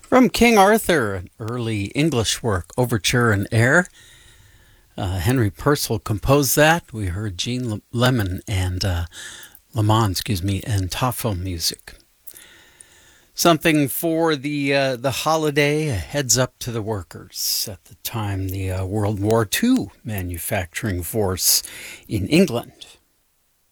From King Arthur, an early English work, Overture and Air. Henry Purcell composed that. We heard Gene Lemon and Lamont, and Toffel music. Something for the holiday, a heads up to the workers. At the time, the World War II manufacturing force in England